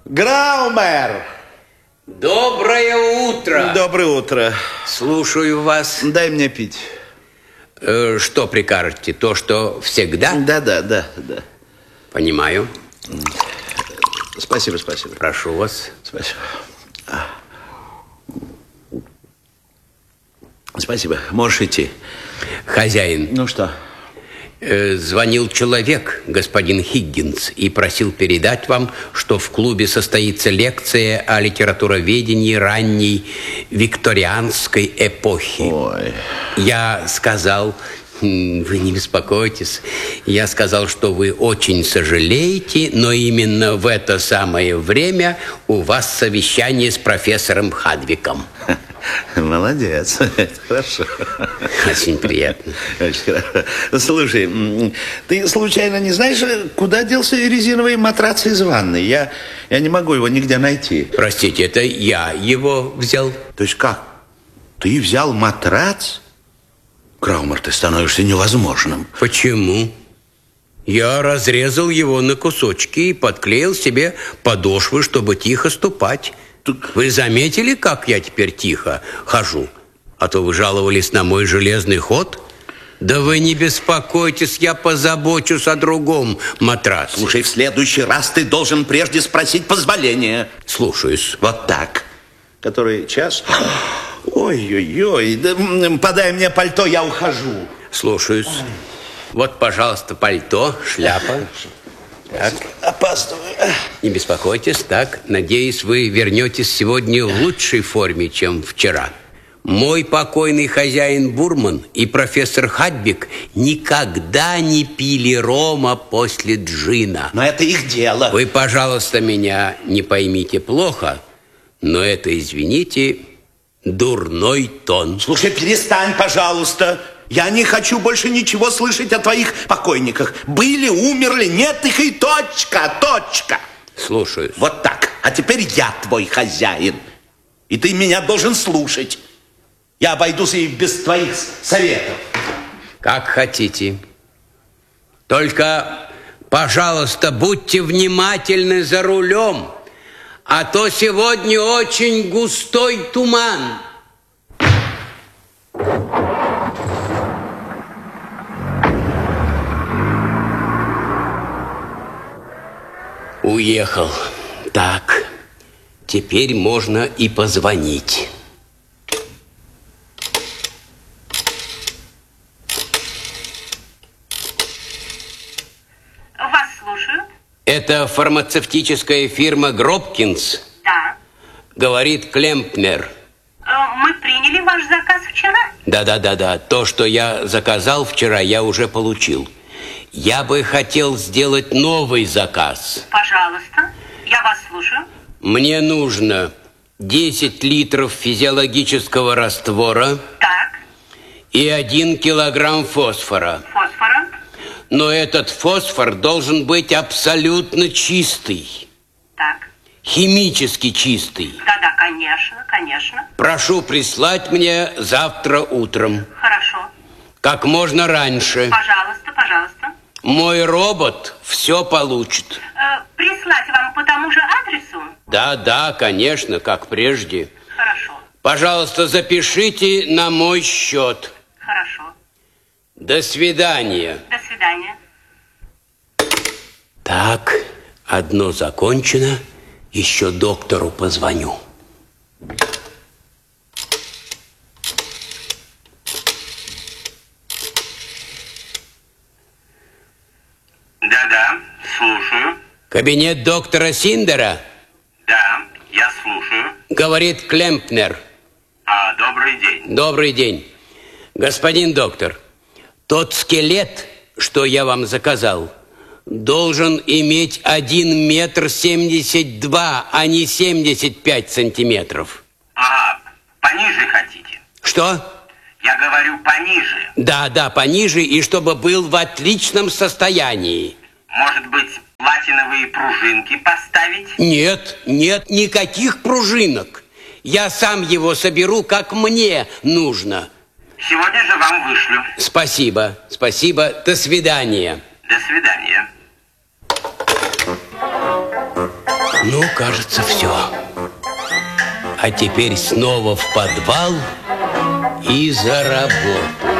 Граумер! Доброе утро! Доброе утро. Слушаю вас. Дай мне пить. Что прикажете? То, что всегда? Да. Понимаю. Спасибо. Прошу вас. Спасибо. Можешь идти. Хозяин. Ну что? Звонил человек, господин Хиггинс, и просил передать вам, что в клубе состоится лекция о литературоведении ранней викторианской эпохи. Ой. Я сказал, вы не беспокойтесь, я сказал, что вы очень сожалеете, но именно в это самое время у вас совещание с профессором Хадвиком. Молодец, это хорошо. Очень приятно. Очень хорошо. Слушай, ты случайно не знаешь, куда делся резиновый матрац из ванной? Я не могу его нигде найти. Простите, это я его взял. То есть как? Ты взял матрац? Граумер, ты становишься невозможным. Почему? Я разрезал его на кусочки и подклеил себе подошвы, чтобы тихо ступать. Вы заметили, как я теперь тихо хожу? А то вы жаловались на мой железный ход. Да вы не беспокойтесь, я позабочусь о другом матрасе. Слушай, в следующий раз ты должен прежде спросить позволения. Слушаюсь. Вот так. Который час? Ой-ой-ой, да, подай мне пальто, я ухожу. Слушаюсь. Вот, пожалуйста, пальто, шляпа. Так. Опаздываю. Не беспокойтесь, так. Надеюсь, вы вернетесь сегодня в лучшей форме, чем вчера. Мой покойный хозяин Бурман и профессор Хадвик никогда не пили рома после джина. Но это их дело. Вы, пожалуйста, меня не поймите плохо, но это, извините, дурной тон. Слушай, перестань, пожалуйста. Я не хочу больше ничего слышать о твоих покойниках. Были, умерли, нет их и точка. Слушаюсь. Вот так. А теперь я твой хозяин. И ты меня должен слушать. Я обойдусь и без твоих советов. Как хотите. Только, пожалуйста, будьте внимательны за рулем, а то сегодня очень густой туман. Уехал. Так, теперь можно и позвонить. Вас слушают. Это фармацевтическая фирма Гробкинс. Да. Говорит Клемпнер. Мы приняли ваш заказ вчера. Да. То, что я заказал вчера, я уже получил. Я бы хотел сделать новый заказ. Пожалуйста, я вас слушаю. Мне нужно 10 литров физиологического раствора. Так. И 1 килограмм фосфора. Фосфора. Но этот фосфор должен быть абсолютно чистый. Так. Химически чистый. Да, конечно. Прошу прислать мне завтра утром. Хорошо. Как можно раньше. Пожалуйста. Мой робот все получит. Прислать вам по тому же адресу? Да, конечно, как прежде. Хорошо. Пожалуйста, запишите на мой счет. Хорошо. До свидания. До свидания. Так, одно закончено. Еще доктору позвоню. Да, слушаю. Кабинет доктора Синдера? Да, я слушаю. Говорит Клемпнер. Добрый день. Добрый день. Господин доктор, тот скелет, что я вам заказал, должен иметь 1 метр 72, а не 75 сантиметров. Пониже хотите? Что? Я говорю, пониже. Да, пониже, и чтобы был в отличном состоянии. Может быть, платиновые пружинки поставить? Нет, никаких пружинок. Я сам его соберу, как мне нужно. Сегодня же вам вышлю. Спасибо. До свидания. До свидания. Ну, кажется, все. А теперь снова в подвал и за работу.